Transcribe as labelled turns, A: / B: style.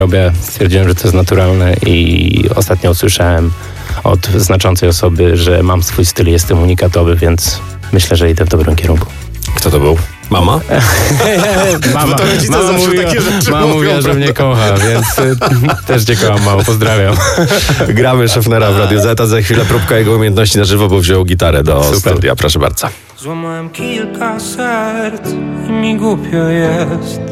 A: robię. Stwierdziłem, że to jest naturalne i ostatnio usłyszałem od znaczącej osoby, że mam swój styl, jestem unikatowy, więc myślę, że idę w dobrym kierunku.
B: Kto to był? Mama?
A: Mama,
B: to rodzice
A: mama
B: zawsze
A: mówiła,
B: takie rzeczy
A: mama
B: mówią,
A: mówiła, że mnie kocha, więc też cię kocham, mało, pozdrawiam.
B: Gramy Szefnera w Radiu Z, za chwilę próbka jego umiejętności na żywo, bo wziął gitarę do studia. Proszę bardzo.
C: Złamałem kilka serc i mi głupio jest.